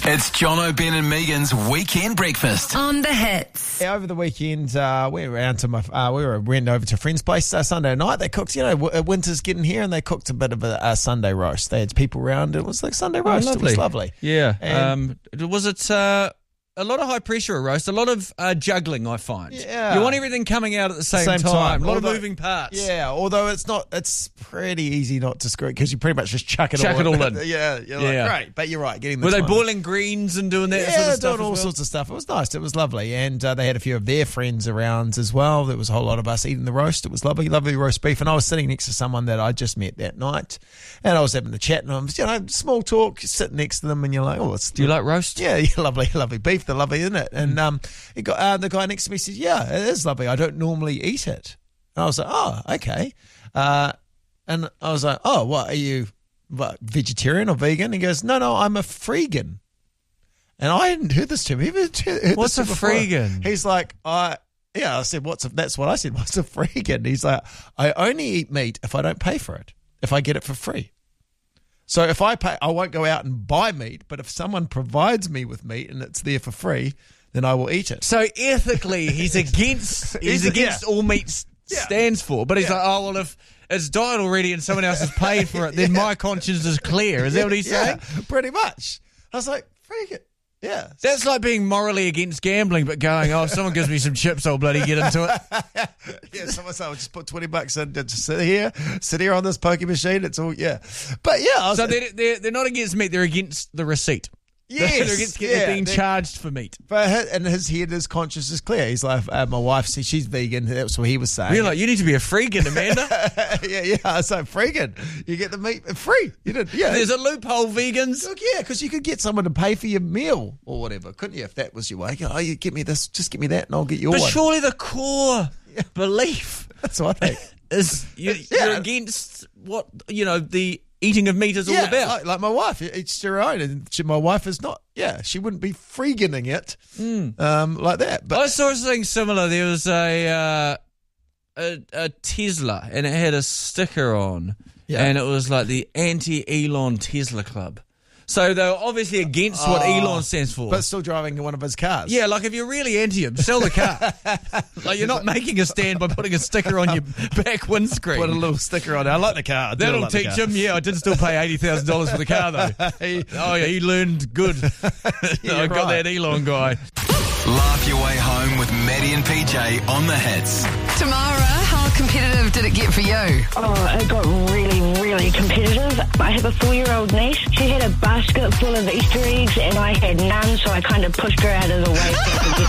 It's Jono, Ben and Megan's Weekend Breakfast. On the Hits. Yeah, over the weekend, we went over to a friend's place Sunday night. They cooked, winter's getting here, and they cooked a bit of a Sunday roast. They had people around. It was like Sunday roast. Lovely. It was lovely. Yeah. And Was it a lot of high pressure at roast? A lot of juggling, I find. Yeah. You want everything coming out at the same time. A lot of moving parts. Yeah, although it's pretty easy not to screw it because you pretty much just chuck it all in. Yeah, you're like, great. But you're right, getting the Were they time. boiling greens and doing that sort of stuff? Doing all sorts of stuff. It was nice. It was lovely. And they had a few of their friends around as well. There was a whole lot of us eating the roast. It was lovely roast beef. And I was sitting next to someone that I just met that night. And I was having a chat and I was, small talk, sitting next to them and you're like, do you like roast? Yeah, lovely beef. They're lovely, isn't it? And the guy next to me said, yeah, it is lovely. I don't normally eat it. And I was like, oh, okay. And I was like, oh, what, are you vegetarian or vegan? He goes, no, I'm a freegan. And I hadn't heard this term. What's a freegan? He's like, I said, that's what I said. What's a freegan? He's like, I only eat meat if I don't pay for it, if I get it for free. So if I pay, I won't go out and buy meat, but if someone provides me with meat and it's there for free, then I will eat it. So ethically, he's against all meat stands for, but he's like, oh, well, if it's died already and someone else has paid for it, then my conscience is clear. Is that what he's saying? Yeah, pretty much. I was like, freak it. Yeah. That's like being morally against gambling, but going, oh, if someone gives me some chips, I'll bloody get into it. Yeah, someone said, I'll just put $20 in to just sit here on this poker machine. It's all, yeah. But yeah. So they're not against meat, they're against the receipt. Yes, they're against being charged for meat. But in his head, his conscience is clear. He's like, my wife says she's vegan. That's what he was saying. You're like, you need to be a freegan, Amanda. yeah. So freegan, you get the meat free. You did, yeah. There's a loophole, vegans. Look, yeah, because you could get someone to pay for your meal or whatever, couldn't you? If that was your way, you get me this, just get me that, and I'll get your one. But surely the core belief that's what I think is you're against what the eating of meat is all about. Like my wife eats her own, and my wife is not. Yeah, she wouldn't be freeganing it like that. But I saw something similar. There was a Tesla, and it had a sticker on, and it was like the anti-Elon Tesla Club. So they were obviously against what Elon stands for. But still driving one of his cars. Yeah, like if you're really anti him, sell the car. Like you're not making a stand by putting a sticker on your back windscreen. Put a little sticker on it. I like the car. That'll teach him. Yeah, I did still pay $80,000 for the car though. He learned good. I got that Elon guy. Laugh your way home with Maddie and PJ on the Hits. Tamara, how competitive did it get for you? Oh, it got really, really competitive. I have a 4-year-old niece. She had a basket full of Easter eggs and I had none, so I kind of pushed her out of the way so I could get